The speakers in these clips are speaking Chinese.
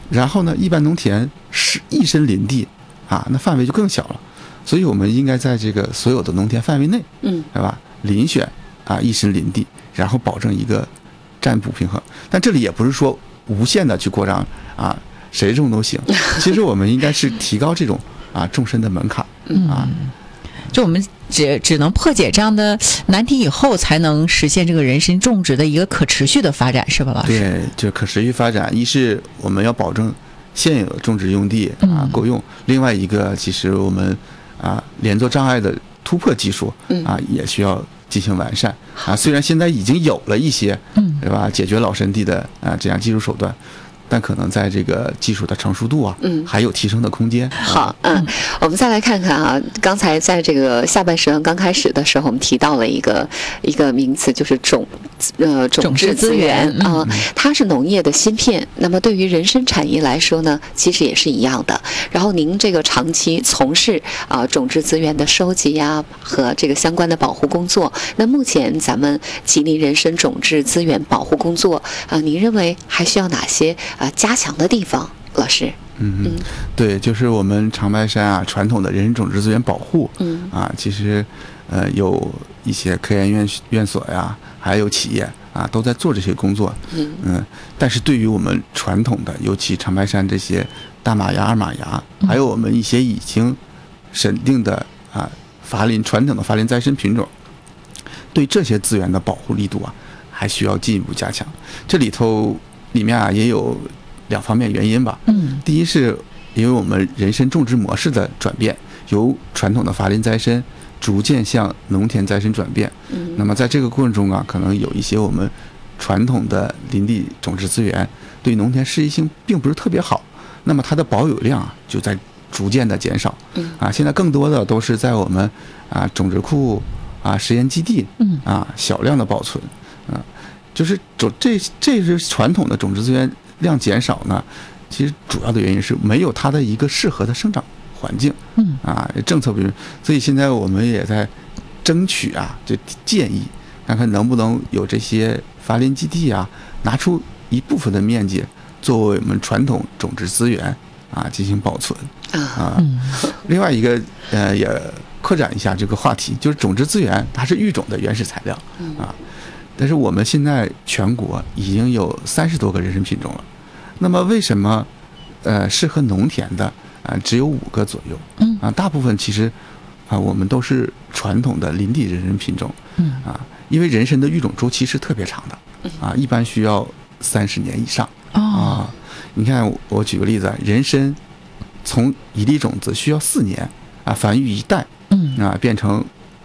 然后呢，一般农田是一身林地啊，那范围就更小了。所以我们应该在这个所有的农田范围内，对吧？遴选啊一身林地，然后保证一个占卜平衡。但这里也不是说无限的去扩张啊，谁种都行。其实我们应该是提高这种种深的门槛啊。 就我们只能破解这样的难题以后，才能实现这个人参种植的一个可持续的发展，是吧，老师？ 对，就可持续发展，一是我们要保证现有的种植用地够用，另外一个其实我们连作障碍的突破技术也需要进行完善虽然现在已经有了一些对吧解决老深地的这样技术手段，但可能在这个技术的成熟度还有提升的空间。 好，我们再来看看刚才在这个下半时段刚开始的时候，我们提到了一个名词，就是种质资源它是农业的芯片。那么对于人参产业来说呢，其实也是一样的。然后您这个长期从事种质资源的收集和这个相关的保护工作。那目前咱们吉林人参种质资源保护工作您认为还需要哪些加强的地方，老师？ 对，就是我们长白山传统的人参种质资源保护其实有一些科研院所还有企业都在做这些工作。但是对于我们传统的，尤其长白山这些大马牙、二马牙，还有我们一些已经审定的传统的伐林再生品种，对这些资源的保护力度还需要进一步加强。这里面也有2方面原因吧。第一是因为我们人参种植模式的转变，由传统的伐林再生逐渐向农田再生转变。那么在这个过程中可能有一些我们传统的林地种植资源对农田适宜性并不是特别好，那么它的保有量就在逐渐的减少。现在更多的都是在我们种植库实验基地小量的保存。就是这是传统的种植资源量减少呢，其实主要的原因是没有它的一个适合的生长环境。政策不允，所以现在我们也在争取就建议看看能不能有这些伐林基地拿出一部分的面积作为我们传统种植资源进行保存另外一个也扩展一下这个话题，就是种植资源它是育种的原始材料但是我们现在全国已经有30多个人参品种了，那么为什么适合农田的只有5个左右？大部分其实我们都是传统的林地人参品种因为人参的育种周期是特别长的一般需要30年以上你看我举个例子，人参从1粒种子需要4年繁育1代变成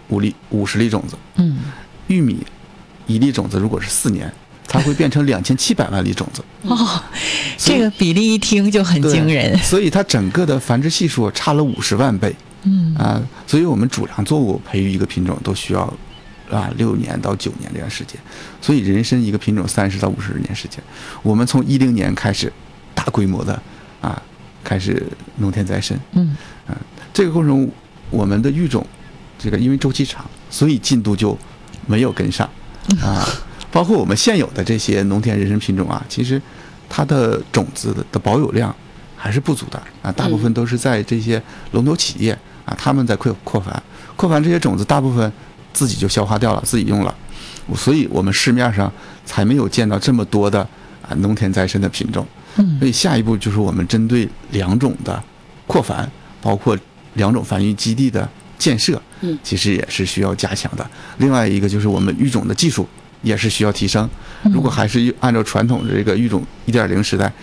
50粒种子。玉米1粒种子如果是4年，它会变成2700万粒种子。 这个比例一听就很惊人。 所以它整个的繁殖系数差了50万倍。所以我们主粮作物培育一个品种都需要6年到9年这样时间，所以人参一个品种30到50年时间。我们从10年开始大规模的开始农田再生。这个过程中我们的育种这个因为周期长，所以进度就没有跟上包括我们现有的这些农田人参品种其实它的种子的保有量还是不足的大部分都是在这些龙头企业他们在扩繁这些种子，大部分自己就消化掉了，自己用了，所以我们市面上才没有见到这么多的农田再生的品种。所以下一步就是我们针对良种的扩繁，包括良种繁育基地的建设，其实也是需要加强的。另外一个就是我们育种的技术也是需要提升。如果还是按照传统的这个育种 1.0 时代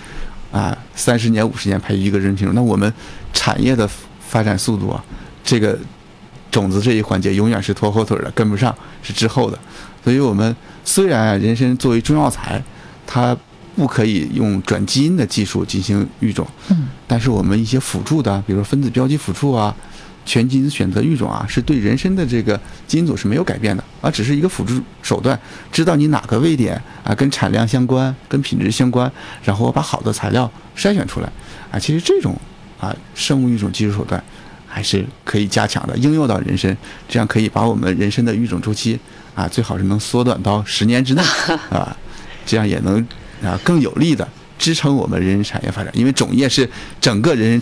30年50年培育一个人参品种，那我们产业的发展速度这个种子这一环节永远是拖后腿的，跟不上，是滞后的。所以我们虽然人参作为中药材，它不可以用转基因的技术进行育种，但是我们一些辅助的，比如说分子标记辅助全基因选择育种是对人参的这个基因组是没有改变的只是一个辅助手段，知道你哪个位点跟产量相关，跟品质相关，然后我把好的材料筛选出来其实这种生物育种技术手段还是可以加强的，应用到人参，这样可以把我们人参的育种周期最好是能缩短到10年之内这样也能更有力的支撑我们人参产业发展，因为种业是整个人参